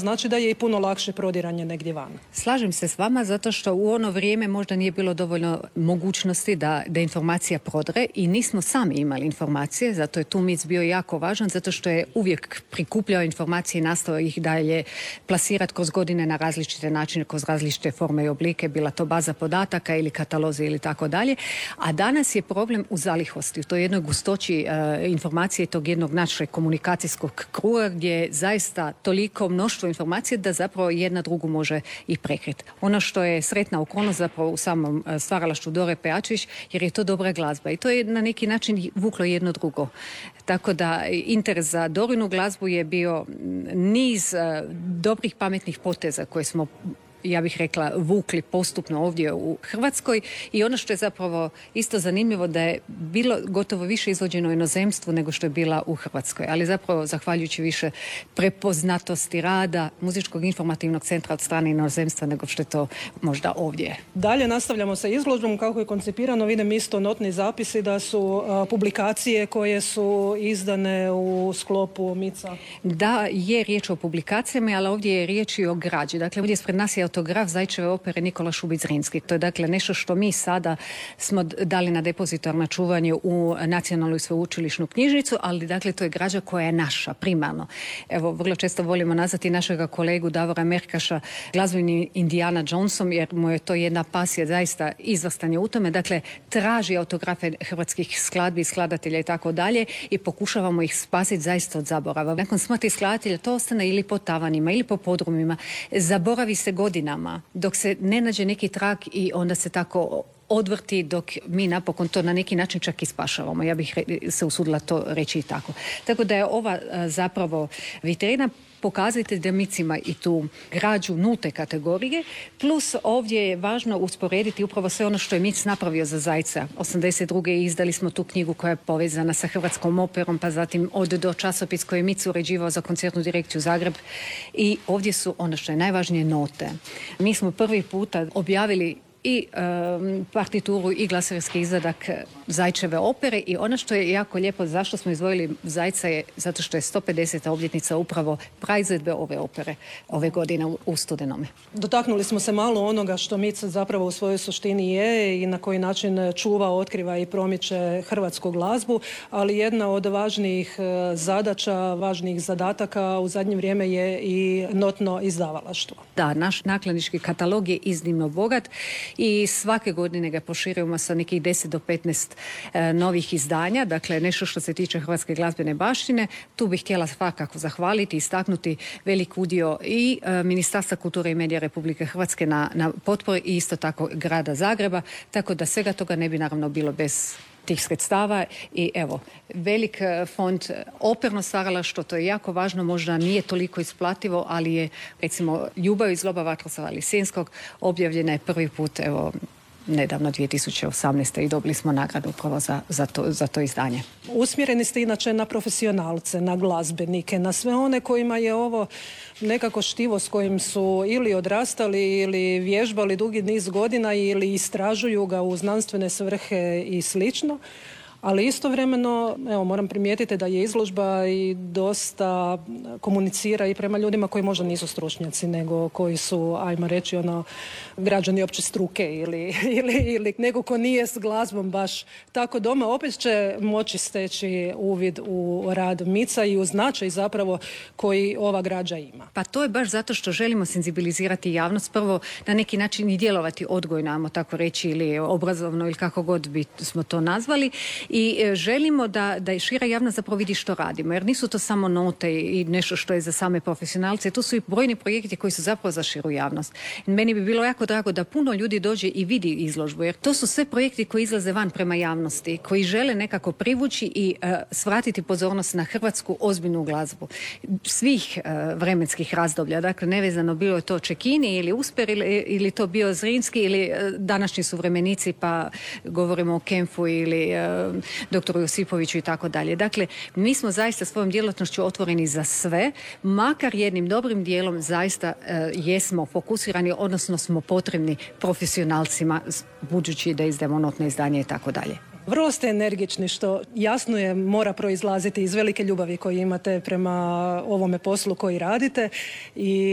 znači da je i puno lakše prodiranje negdje van. Slažem se s vama zato što u ono vrijeme možda nije bilo dovoljno mogućnosti da informacija prodre i nismo sami imali informacije, zato je tu MIC bio jako važan, zato što je uvijek prikupljao informacije i nastao ih dalje plasirati kroz godine na različite načine, kroz različite forme i oblike, bila to baza podataka ili katalozi ili tako dalje. A danas je problem u zalihosti, u toj jednoj gustoći informacije tog jednog našeg komunikacijskog kruga gdje je zaista toliko mnoštvo informacije da zapravo jedna drugu može i prekriti. Ono što je sretna okolnost zapravo u samom stvaralaštvu Dore Pejačević, jer je to dobra glazba i to je na neki način vuklo jedno drugo. Tako da interes za Dorinu glazbu je bio niz dobrih pametnih poteza koje smo, ja bih rekla, vukli postupno ovdje u Hrvatskoj i ono što je zapravo isto zanimljivo da je bilo gotovo više izvođeno u inozemstvu nego što je bila u Hrvatskoj, ali zapravo zahvaljujući više prepoznatosti rada Muzičkog informativnog centra od strane inozemstva nego što je to možda ovdje. Dalje nastavljamo sa izložbom kako je koncipirano. Vidim isto notni zapisi da su publikacije koje su izdane u sklopu MIC-a. Da, je riječ o publikacijama, ali ovdje je riječ i o građi. Dakle, ovdje ispred nas je autograf Zajčeve opere Nikola Šubić-Zrinski. To je dakle nešto što mi sada smo dali na depozitar na čuvanje u Nacionalnu i sveučilišnu knjižnicu, ali dakle to je građa koja je naša, primarno. Evo, vrlo često volimo nazvati našega kolegu Davora Merkaša glazbeni Indiana Jonesom, jer mu je to jedna pasija, zaista izvrstan je u tome. Dakle, traži autografe hrvatskih skladbi, skladatelja i tako dalje i pokušavamo ih spasiti zaista od zaborava. Nakon smrti skladatelja to ostane ili po tavanima ili po podrumima. Zaboravi se godinama dok se ne nađe neki trag i onda se tako odvrti dok mi napokon to na neki način čak i spašavamo. Ja bih se usudila to reći i tako. Tako da je ova zapravo vitrina pokazatelj da MIC ima i tu građu nulte kategorije, plus ovdje je važno usporediti upravo sve ono što je MIC napravio za Zajca. 82. izdali smo tu knjigu koja je povezana sa Hrvatskom operom, pa zatim od do časopis koji je MIC uređivao za koncertnu direkciju Zagreb i ovdje su ono što je najvažnije note. Mi smo prvi puta objavili i partituru i glasarijski izvadak Zajčeve opere i ono što je jako lijepo, zašto smo izdvojili Zajca je zato što je 150. obljetnica upravo praizvedbe ove opere ove godine u studenome. Dotaknuli smo se malo onoga što MIC zapravo u svojoj suštini je i na koji način čuva, otkriva i promiče hrvatsku glazbu, ali jedna od važnijih zadaća, važnijih zadataka u zadnje vrijeme je i notno izdavalaštvo. Da, naš nakladnički katalog je iznimno bogat i svake godine ga proširujemo sa nekih 10 do 15 novih izdanja, dakle nešto što se tiče hrvatske glazbene baštine. Tu bih htjela svakako zahvaliti i istaknuti velik udio i Ministarstva kulture i medija Republike Hrvatske na potpori i isto tako grada Zagreba, tako da svega toga ne bi naravno bilo bez tih sredstava i evo, velik fond operno stvaralaštvo, to je jako važno, možda nije toliko isplativo, ali je recimo Ljubav iz Loba Vatroslava Lisinskog objavljena je prvi put, evo, nedavno 2018. i dobili smo nagradu upravo za to izdanje. Usmjereni ste inače na profesionalce, na glazbenike, na sve one kojima je ovo nekako štivo s kojim su ili odrastali ili vježbali dugi niz godina ili istražuju ga u znanstvene svrhe i slično. Ali istovremeno, evo, moram primijetiti da je izložba i dosta komunicira i prema ljudima koji možda nisu stručnjaci, nego koji su, ajmo reći, građani opće struke ili nego ko nije s glazbom baš tako doma. Opet će moći steći uvid u rad MIC-a i u značaj zapravo koji ova građa ima. Pa to je baš zato što želimo senzibilizirati javnost, prvo na neki način i djelovati odgojno, ajmo tako reći, ili obrazovno ili kako god smo to nazvali. I želimo da i šira javnost zapravo vidi što radimo, jer nisu to samo note i nešto što je za same profesionalce, tu su i brojni projekti koji su zapravo za širu javnost. Meni bi bilo jako drago da puno ljudi dođe i vidi izložbu, jer to su sve projekti koji izlaze van prema javnosti, koji žele nekako privući i svratiti pozornost na hrvatsku ozbiljnu glazbu svih vremenskih razdoblja, dakle nevezano bilo je to Čekini ili Usper ili to bio Zrinski ili današnji suvremenici, pa govorimo o Kempfu ili doktoru Josipoviću i tako dalje. Dakle, mi smo zaista svojom djelatnošću otvoreni za sve, makar jednim dobrim dijelom zaista jesmo fokusirani, odnosno smo potrebni profesionalcima, budući da izdajemo notne izdanje i tako dalje. Vrlo ste energični, što jasno je mora proizlaziti iz velike ljubavi koju imate prema ovome poslu koji radite i